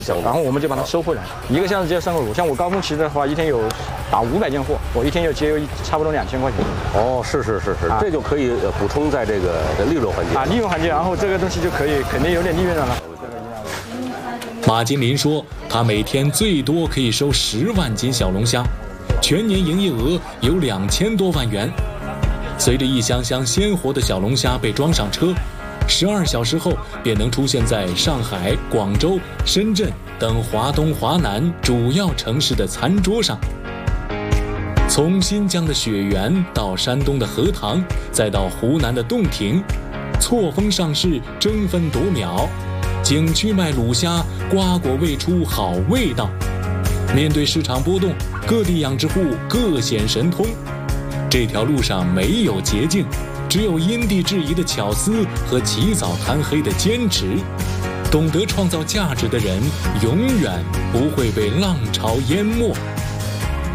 然后我们就把它收回来，一个箱子接3个5。像我高峰期的话，一天有打500件货，我一天就节约差不多2000块钱。 哦，是，这就可以补充在这个利润环节利润环节，然后这个东西就可以肯定有点利润了。 马金林说，他每天最多可以收10万斤小龙虾，全年营业额有2000多万元。随着一箱箱鲜活的小龙虾被装上车，12小时后便能出现在上海、广州、深圳等华东、华南主要城市的餐桌上。从新疆的雪原到山东的荷塘，再到湖南的洞庭，错峰上市，争分夺秒，景区卖卤虾，瓜果味出好味道。面对市场波动，各地养殖户各显神通。这条路上没有捷径，只有因地制宜的巧思和起早贪黑的坚持。懂得创造价值的人，永远不会被浪潮淹没。